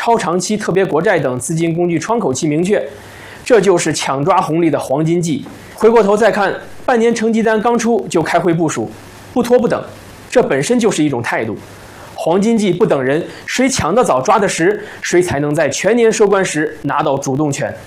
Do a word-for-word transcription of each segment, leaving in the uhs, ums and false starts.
超长期特别国债等资金工具窗口期明确，这就是抢抓红利的黄金季。回过头再看，半年成绩单刚出就开会部署，不拖不等，这本身就是一种态度。黄金季不等人，谁抢得早抓得实，谁才能在全年收官时拿到主动权。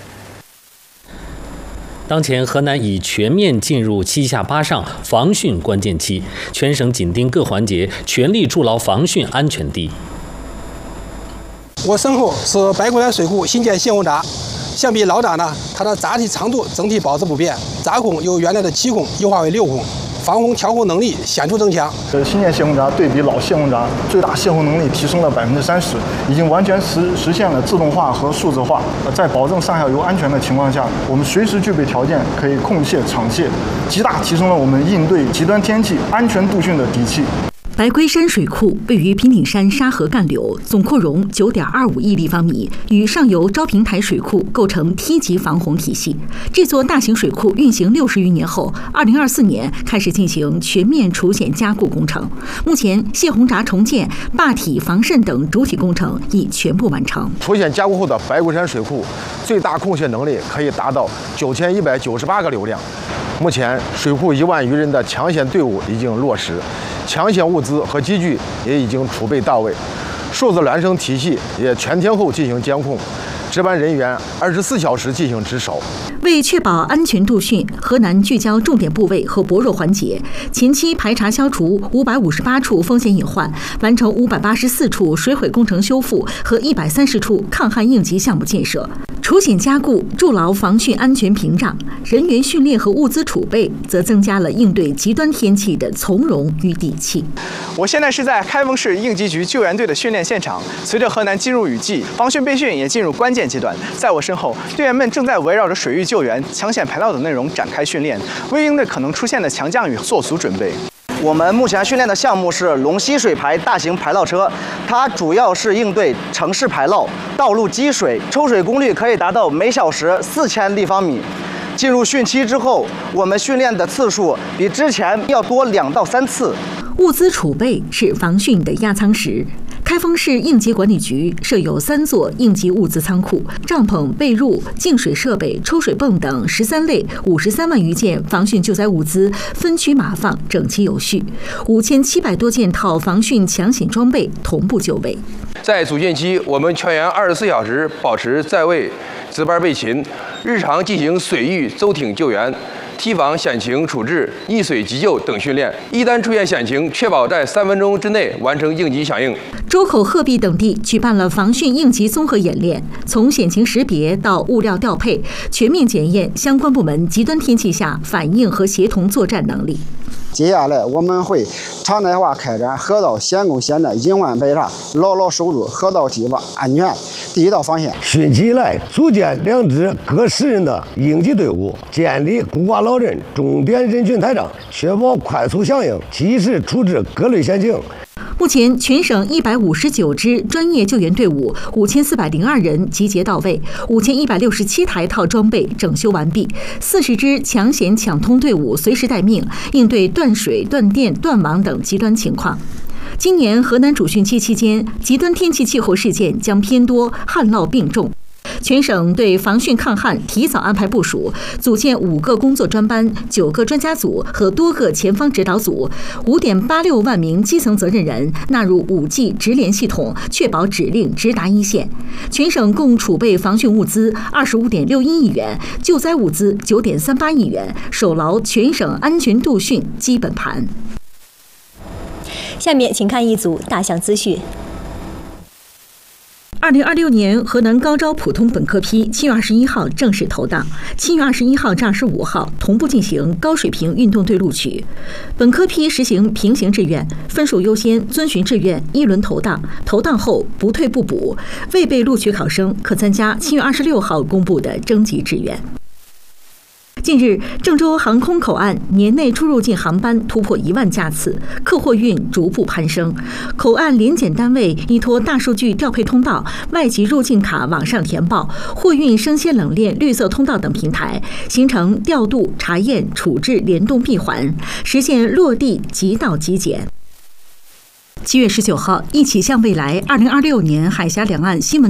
当前河南已全面进入七下八上防汛关键期，全省紧盯各环节，全力筑牢防汛安全堤。 我身后是白昆山水库新建泄洪闸，相比老闸呢，它的闸体长度整体保持不变，闸孔由原来的七孔优化为六孔，防洪调控能力显著增强。 新建泄洪闸对比老泄洪闸，最大泄洪能力提升了百分之三十，已经完全实实现了自动化和数字化。在保证上下游安全的情况下，我们随时具备条件可以控泄场泄，极大提升了我们应对极端天气、安全度汛的底气。 白龟山水库位于平顶山沙河干流，总扩容 九点二五亿立方米，与上游昭平台水库构成梯级防洪体系。这座大型水库运行六十余年后，二零二四年开始进行全面除险加固工程。目前，泄洪闸重建、坝体防渗等主体工程已全部完成。 除险加固后的白龟山水库最大控泄能力可以达到九千一百九十八个流量。目前，水库一万余人的抢险队伍已经落实。抢险物资和机具也已经储备到位，数字孪生体系也全天候进行监控，值班人员二十四小时进行值守。 为确保安全度汛，河南聚焦重点部位和薄弱环节，前期排查消除五百五十八处风险隐患，完成五百八十四处水毁工程修复和一百三十处抗旱应急项目建设。除险加固，筑牢防汛安全屏障；人员训练和物资储备，则增加了应对极端天气的从容与底气。 我现在是在开封市应急局救援队的训练现场。随着河南进入雨季，防汛备训也进入关键阶段。在我身后，队员们正在围绕着水域救援、抢险排涝等内容展开训练，为应对可能出现的强降雨做足准备。 我们目前训练的项目是龙溪水排大型排涝车，它主要是应对城市排涝、道路积水，抽水功率可以达到每小时四千立方米。进入汛期之后，我们训练的次数比之前要多两到三次。 物资储备是防汛的压舱石。开封市应急管理局设有三座应急物资仓库，帐篷、被褥、净水设备、抽水泵等十三类五十三万余件防汛救灾物资分区码放，整齐有序。五千七百多件套防汛抢险装备同步就位。 在主汛期，我们全员二十四小时保持在位，值班备勤，日常进行水域舟艇救援、堤防险情处置、溺水急救等训练。一旦出现险情，确保在三分钟之内完成应急响应。 周口、鹤壁等地举办了防汛应急综合演练，从险情识别到物料调配，全面检验相关部门极端天气下反应和协同作战能力。 接下来我们会常态化开展河道险工险的隐患排查，牢牢守住河道堤防安全第一道防线。 汛期以来，组建两支各十人的应急队伍，建立孤寡老人重点人群台账，确保快速响应，及时处置各类险情。 目前，全省一百五十九支专业救援队伍，五千四百零二人集结到位，五千一百六十七台套装备整修完毕，四十支抢险抢通队伍随时待命，应对断水、断电、断网等极端情况。今年河南主汛期期间，极端天气气候事件将偏多，旱涝并重。全省对防汛抗旱提早安排部署，组建五个工作专班、九个专家组和多个前方指导组，五点八六万名基层责任人纳入五 G 直联系统，确保指令直达一线。全省共储备防汛物资二十五点六一亿元，救灾物资九点三八亿元，守牢全省安全度汛基本盘。 下面请看一组大项资讯。 二零二六年河南高招普通本科批七月二十一号正式投档，七月二十一号至二十五号同步进行高水平运动队录取。本科批实行平行志愿，分数优先，遵循志愿一轮投档，投档后不退不补。未被录取考生可参加七月二十六号公布的征集志愿。近日，郑州航空口岸年内出入境航班突破一万架次，客货运逐步攀升。口岸联检单位依托大数据调配通道、外籍入境卡网上填报、货运生鲜冷链绿色通道等平台，形成调度、查验、处置联动闭环，实现落地即到即检。七月十九号，一起向未来二零二六年海峡两岸新闻